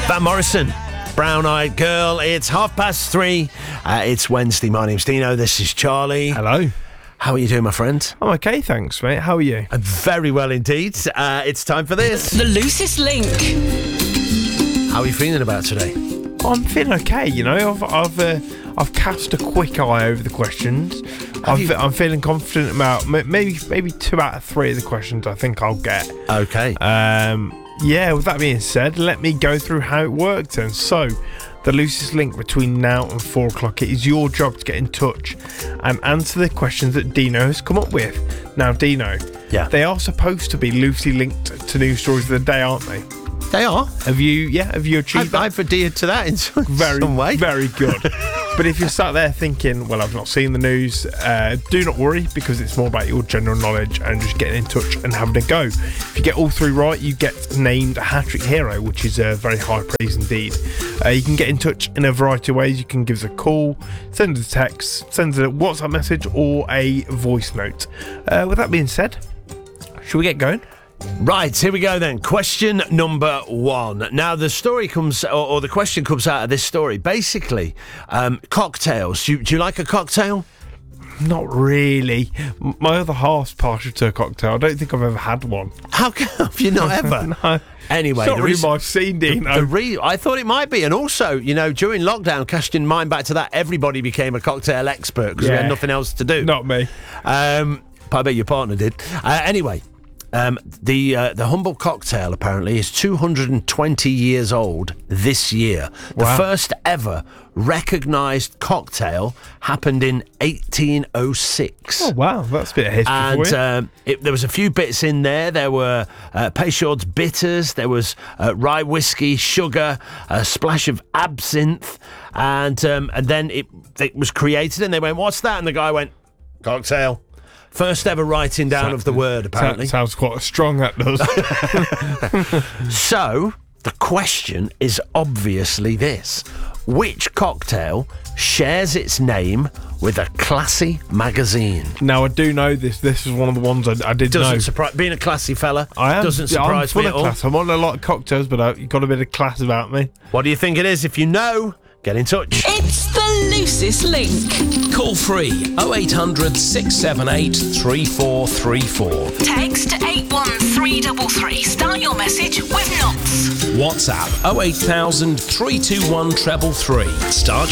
Van Morrison, Brown Eyed Girl. It's 3:30. It's Wednesday. My name's Dino. This is Charlie. Hello. How are you doing, my friend? I'm okay, thanks, mate. How are you? Very well indeed. It's time for this. The loosest link. How are you feeling about today? I'm feeling okay. You know, I've cast a quick eye over the questions. I'm feeling confident about maybe 2 out of 3 of the questions I think I'll get. Okay. Yeah, with that being said, let me go through how it worked then. So, the loosest link between now and 4 o'clock, it is your job to get in touch and answer the questions that Dino has come up with. Now, Dino, they are supposed to be loosely linked to news stories of the day, aren't they? They are. Have you achieved that? I've adhered to that in some way. Very good. But if you're sat there thinking, well, I've not seen the news, do not worry, because it's more about your general knowledge and just getting in touch and having a go. If you get all 3 right, you get named a hat-trick hero, which is very high praise indeed. You can get in touch in a variety of ways. You can give us a call, send us a text, send us a WhatsApp message or a voice note. With that being said, should we get going? Right, here we go then. Question number 1. Now, the story comes, or the question comes out of this story. Basically, cocktails. Do you like a cocktail? Not really. My other half's partial to a cocktail. I don't think I've ever had one. How come have you not ever? No. Anyway, it's not really my scene, Dino. I thought it might be. And also, you know, during lockdown, casting mind back to that, everybody became a cocktail expert because we had nothing else to do. Not me. I bet your partner did. Anyway. The Humble Cocktail apparently is 220 years old this year. The first ever recognised cocktail happened in 1806. Oh wow, that's a bit of history for you. There was a few bits in there. There were Peychaud's bitters, there was rye whiskey, sugar, a splash of absinthe, and then it was created and they went, "What's that?" And the guy went, "Cocktail." First ever writing down of the word, apparently. Sounds quite strong, that does. So, the question is obviously this. Which cocktail shares its name with a classy magazine? Now, I do know this. This is one of the ones I did know. Doesn't surprise... Being a classy fella I am, doesn't surprise me at all. I'm on a lot of cocktails, but you've got a bit of class about me. What do you think it is? If you know, get in touch. It's the loosest link. Call free 0800 678 3434. Text to 81333. Start your message with knots. WhatsApp 08000 321 333. Start